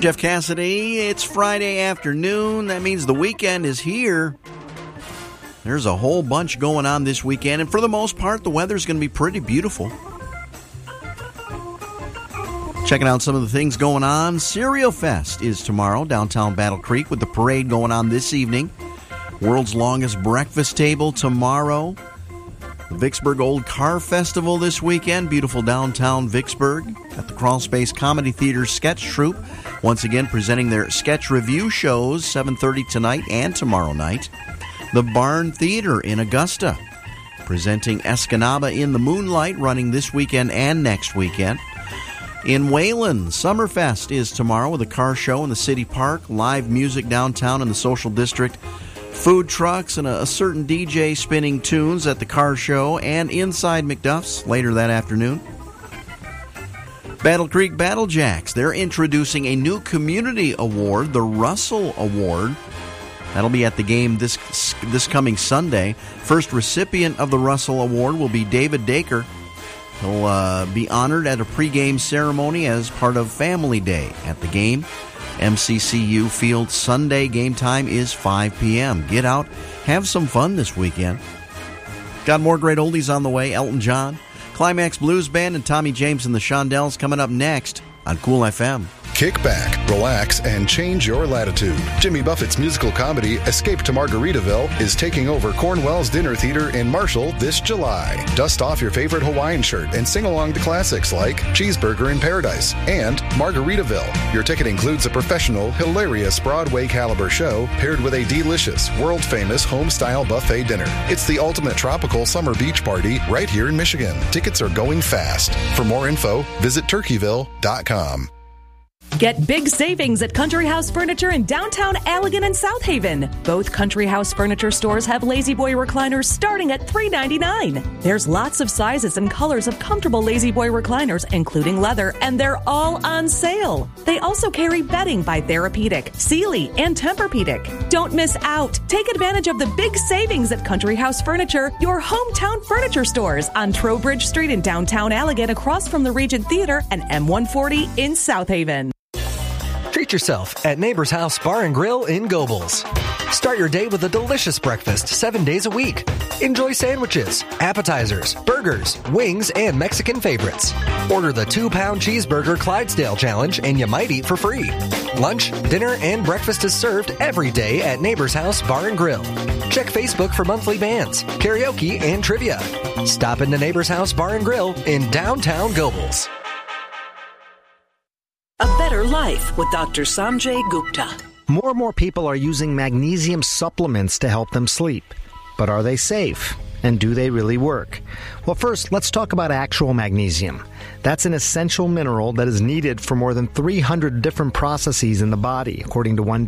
Jeff Cassidy. It's Friday afternoon. That means the weekend is here. There's a whole bunch going on this weekend, and for the most part, the weather's going to be pretty beautiful. Checking out some of the things going on. Cereal Fest is tomorrow, downtown Battle Creek, with the parade going on this evening. World's longest breakfast table tomorrow. The Vicksburg Old Car Festival this weekend, beautiful downtown Vicksburg, at the Crawl Space Comedy Theater Sketch Troupe, once again presenting their sketch review shows, 7:30 tonight and tomorrow night. The Barn Theater in Augusta, presenting Escanaba in the Moonlight, running this weekend and next weekend. In Wayland, Summerfest is tomorrow with a car show in the city park, live music downtown in the social district, food trucks, and a certain DJ spinning tunes at the car show and inside McDuff's later that afternoon. Battle Creek Battle Jacks, they're introducing a new community award, the Russell Award. That'll be at the game this coming Sunday. First recipient of the Russell Award will be David Dacre. He'll be honored at a pregame ceremony as part of Family Day at the game. MCCU Field Sunday. Game time is 5 p.m. Get out, have some fun this weekend. Got more great oldies on the way. Elton John, Climax Blues Band, and Tommy James and the Shondells coming up next on Cool FM. Kick back, relax, and change your latitude. Jimmy Buffett's musical comedy Escape to Margaritaville is taking over Cornwell's Dinner Theater in Marshall this July. Dust off your favorite Hawaiian shirt and sing along to classics like Cheeseburger in Paradise and Margaritaville. Your ticket includes a professional, hilarious Broadway caliber show paired with a delicious, world-famous home-style buffet dinner. It's the ultimate tropical summer beach party right here in Michigan. Tickets are going fast. For more info, visit turkeyville.com. Get big savings at Country House Furniture in downtown Allegan and South Haven. Both Country House Furniture stores have Lazy Boy recliners starting at $3.99. There's lots of sizes and colors of comfortable Lazy Boy recliners, including leather, and they're all on sale. They also carry bedding by Therapeutic, Sealy, and Tempur-Pedic. Don't miss out. Take advantage of the big savings at Country House Furniture, your hometown furniture stores on Trowbridge Street in downtown Allegan, across from the Regent Theater, and M140 in South Haven. Treat yourself at Neighbor's House Bar and Grill in Gobles. Start your day with a delicious breakfast 7 days a week. Enjoy sandwiches, appetizers, burgers, wings, and Mexican favorites. Order the 2-pound cheeseburger Clydesdale Challenge and you might eat for free. Lunch, dinner, and breakfast is served every day at Neighbor's House Bar and Grill. Check Facebook for monthly bands, karaoke, and trivia. Stop into Neighbor's House Bar and Grill in downtown Gobles. A Better Life with Dr. Sanjay Gupta. More and more people are using magnesium supplements to help them sleep. But are they safe? And do they really work? Well, first, let's talk about actual magnesium. That's an essential mineral that is needed for more than 300 different processes in the body, according to one